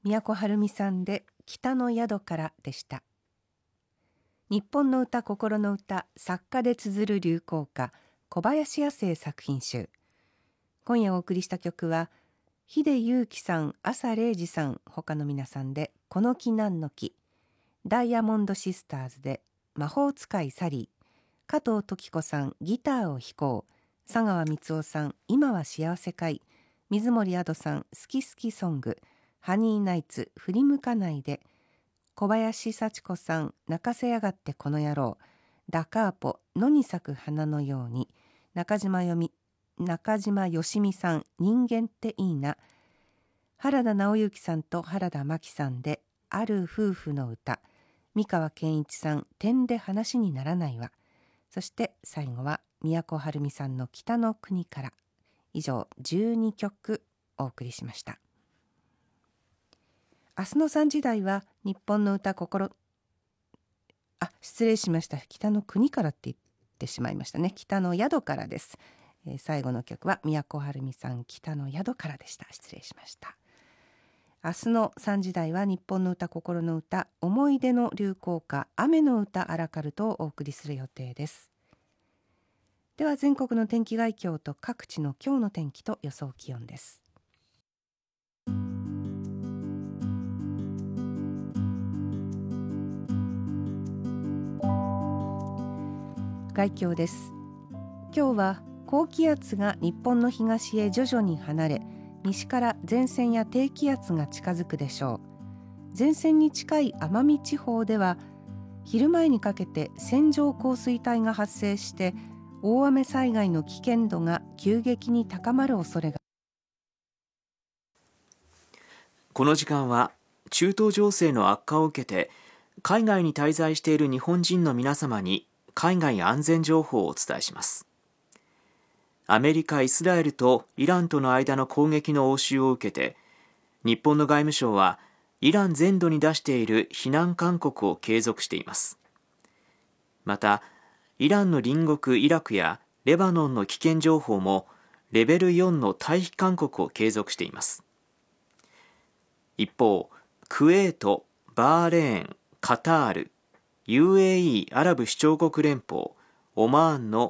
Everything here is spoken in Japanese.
都はるみさんで北の宿からでした。日本の歌心の歌、作家で綴る流行歌、小林亜星作品集。今夜お送りした曲は秀祐樹さん、朝玲二さん、他の皆さんでこの木なんの木、ダイヤモンドシスターズで魔法使いサリー、加藤登紀子さん、ギターを弾こう、佐川光夫さん、今は幸せかい、水森亜土さん、好き好きソング、ハニーナイツ、振り向かないで、小林幸子さん、泣かせやがってこの野郎、ダカーポ、野に咲く花のように、中島よしみさん、人間っていいな、原田直之さんと原田真紀さんである夫婦の歌、三河健一さん、点で話にならないわ、そして最後は都はるみさんの北の国から。以上12曲お送りしました。明日の3時台は日本の歌失礼しました。北の国からって言ってしまいましたね。北の宿からです。最後の曲は都はるみさん、北の宿からでした。失礼しました。明日の3時台は日本の歌心の歌、思い出の流行歌、雨の歌アラカルトをお送りする予定です。では全国の天気概況と各地の今日の天気と予想気温です。概況です。今日は高気圧が日本の東へ徐々に離れ、西から前線や低気圧が近づくでしょう。前線に近い奄美地方では昼前にかけて線状降水帯が発生して大雨災害の危険度が急激に高まる恐れが。 この時間は中東情勢の悪化を受けて海外に滞在している日本人の皆様に海外安全情報をお伝えします。アメリカ、イスラエルとイランとの間の攻撃の応酬を受けて、日本の外務省はイラン全土に出している避難勧告を継続しています。また、イランの隣国イラクやレバノンの危険情報もレベル4の退避勧告を継続しています。一方、クウェート、バーレーン、カタール、UAE アラブ首長国連邦、オマーンの